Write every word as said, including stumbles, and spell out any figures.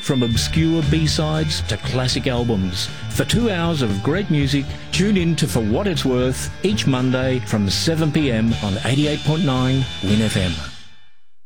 from obscure B-sides to classic albums. For two hours of great music, tune in to For What It's Worth each Monday from seven p m on eighty-eight point nine Win F M.